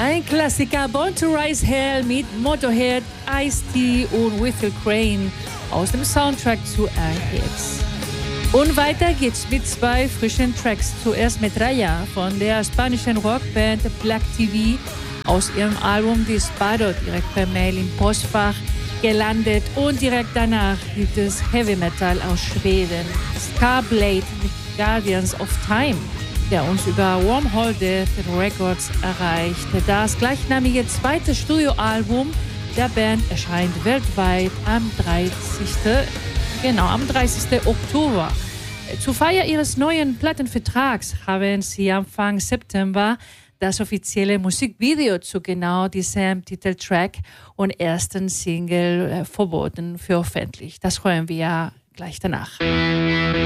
Ein Klassiker, Born to Rise Hell mit Motorhead, Ice-T und Whitfield Crane aus dem Soundtrack zu Airheads. Und weiter geht's mit 2 frischen Tracks. Zuerst mit Raya von der spanischen Rockband Black TV aus ihrem Album Disparo, direkt per Mail im Postfach gelandet. Und direkt danach gibt es Heavy Metal aus Schweden, Scarblade mit Guardians of Time, der uns über Wormhole Death Records erreicht. Das gleichnamige zweite Studioalbum der Band erscheint weltweit am 30. Oktober. Zur Feier ihres neuen Plattenvertrags haben sie Anfang September das offizielle Musikvideo zu genau diesem Titeltrack und ersten Single verboten veröffentlicht. Das hören wir gleich danach.